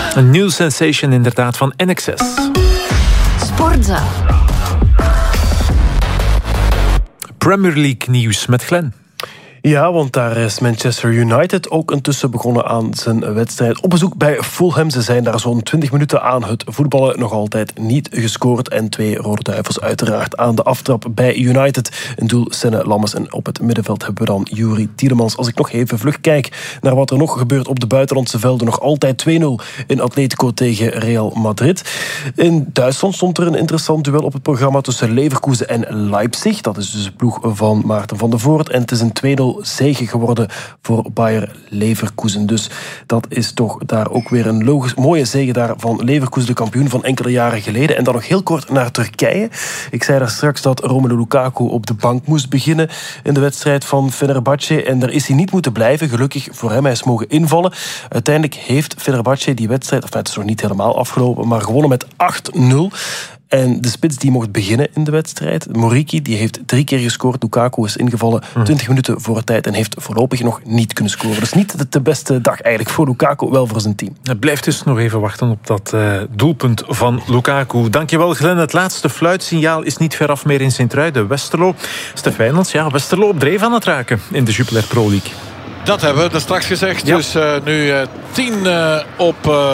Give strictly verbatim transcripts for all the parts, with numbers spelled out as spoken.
Een nieuw sensation inderdaad van N X S. Sportza. Premier League nieuws met Glenn. Ja, want daar is Manchester United ook intussen begonnen aan zijn wedstrijd. Op bezoek bij Fulham. Ze zijn daar zo'n twintig minuten aan het voetballen. Nog altijd niet gescoord. En twee Rode Duivels uiteraard aan de aftrap bij United. In doel Senne Lammers. En op het middenveld hebben we dan Youri Tielemans. Als ik nog even vlug kijk naar wat er nog gebeurt op de buitenlandse velden. Nog altijd twee nul in Atletico tegen Real Madrid. In Duitsland stond er een interessant duel op het programma tussen Leverkusen en Leipzig. Dat is dus de ploeg van Maarten van der Voort. En het is een twee nul zege geworden voor Bayer Leverkusen. Dus dat is toch daar ook weer een logisch, mooie zege daar van Leverkusen, de kampioen van enkele jaren geleden. En dan nog heel kort naar Turkije. Ik zei daar straks dat Romelu Lukaku op de bank moest beginnen in de wedstrijd van Fenerbahce. En daar is hij niet moeten blijven. Gelukkig voor hem, hij is mogen invallen. Uiteindelijk heeft Fenerbahce die wedstrijd, of het is nog niet helemaal afgelopen, maar gewonnen met acht nul. En de spits die mocht beginnen in de wedstrijd, Moriki, die heeft drie keer gescoord. Lukaku is ingevallen twintig minuten voor tijd en heeft voorlopig nog niet kunnen scoren. Dus niet de beste dag eigenlijk voor Lukaku, wel voor zijn team. Het blijft dus nog even wachten op dat uh, doelpunt van Lukaku. Dankjewel Glenn. Het laatste fluitsignaal is niet veraf meer in Sint-Truiden. Westerlo. Stef Wijnands, ja, Westerlo op dreef aan het raken in de Jupiler Pro League. Dat hebben we er straks gezegd. Ja. Dus uh, nu uh, tien uh, op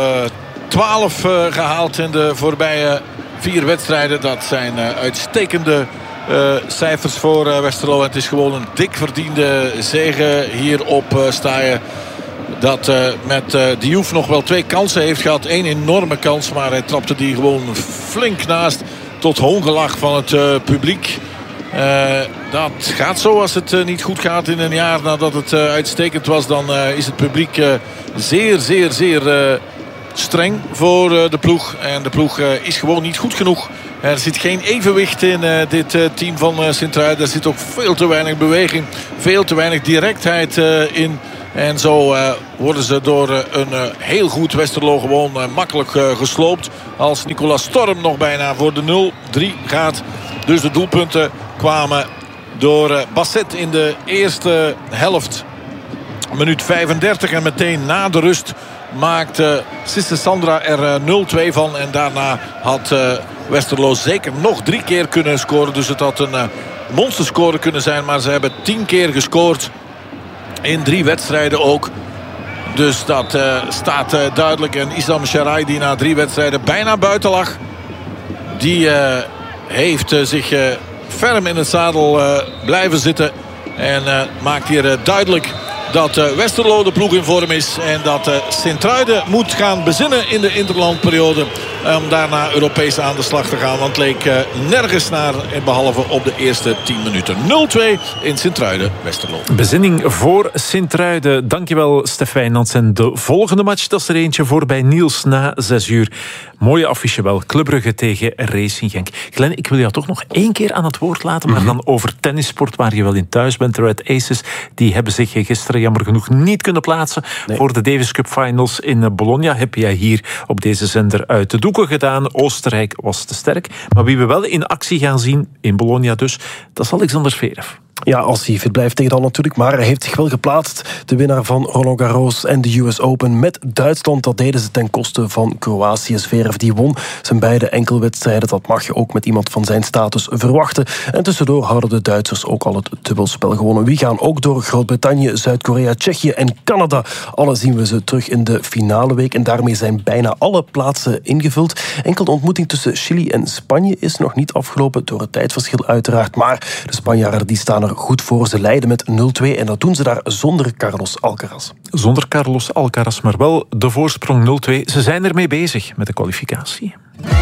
twaalf uh, gehaald in de voorbije vier wedstrijden. Dat zijn uh, uitstekende uh, cijfers voor uh, Westerlo. En het is gewoon een dik verdiende zege hier op uh, Staaien. Dat uh, met uh, Diouf nog wel twee kansen heeft gehad. Eén enorme kans, maar hij trapte die gewoon flink naast. Tot hoongelach van het uh, publiek. Uh, dat gaat zo als het uh, niet goed gaat in een jaar nadat het uh, uitstekend was. Dan uh, is het publiek uh, zeer, zeer, zeer... Uh, streng voor uh, de ploeg. En de ploeg uh, is gewoon niet goed genoeg. Er zit geen evenwicht in uh, dit uh, team van uh, Sint-Truiden. Er zit ook veel te weinig beweging. Veel te weinig directheid uh, in. En zo uh, worden ze door uh, een uh, heel goed Westerlo gewoon uh, makkelijk uh, gesloopt. Als Nicolas Storm nog bijna voor de nul drie gaat. Dus de doelpunten kwamen door uh, Basset in de eerste helft. Minuut vijfendertig en meteen na de rust maakte Sisse Sandra er nul twee van. En daarna had uh, Westerlo zeker nog drie keer kunnen scoren. Dus het had een uh, monsterscore kunnen zijn. Maar ze hebben tien keer gescoord. In drie wedstrijden ook. Dus dat uh, staat uh, duidelijk. En Isam Sharai, die na drie wedstrijden bijna buiten lag, die uh, heeft uh, zich uh, ferm in het zadel uh, blijven zitten. En uh, maakt hier uh, duidelijk dat uh, Westerlo de ploeg in vorm is. En dat uh, Sint-Truiden moet gaan bezinnen in de interlandperiode. Om daarna Europees aan de slag te gaan. Want het leek uh, nergens naar. Behalve op de eerste tien minuten. nul twee in Sint-Truiden, Westerlo. Bezinning voor Sint-Truiden. Dankjewel Stef Wijnands. En de volgende match, dat is er eentje voor bij Niels na zes uur. Mooie affiche wel. Club Brugge tegen Racing Genk. Glenn, ik wil jou toch nog één keer aan het woord laten. Maar dan over tennissport, waar je wel in thuis bent. De Red Aces, die hebben zich gisteren jammer genoeg niet kunnen plaatsen. Nee. Voor de Davis Cup Finals in Bologna. Heb jij hier op deze zender uit de doeken gedaan. Oostenrijk was te sterk. Maar wie we wel in actie gaan zien, in Bologna dus, dat is Alexander Zverev. Ja, als hij fit blijft tegen dan natuurlijk. Maar hij heeft zich wel geplaatst. De winnaar van Roland Garros en de U S Open met Duitsland. Dat deden ze ten koste van Kroatië. Zverev die won zijn beide enkelwedstrijden. Dat mag je ook met iemand van zijn status verwachten. En tussendoor houden de Duitsers ook al het dubbelspel gewonnen. Wie gaan ook door? Groot-Brittannië, Zuid-Korea, Tsjechië en Canada. Alle zien we ze terug in de finale week. En daarmee zijn bijna alle plaatsen ingevuld. Enkel de ontmoeting tussen Chili en Spanje is nog niet afgelopen. Door het tijdverschil uiteraard. Maar de Spanjaarden die staan er goed voor. Ze leiden met nul twee en dat doen ze daar zonder Carlos Alcaraz. Zonder Carlos Alcaraz, maar wel de voorsprong nul twee. Ze zijn ermee bezig met de kwalificatie.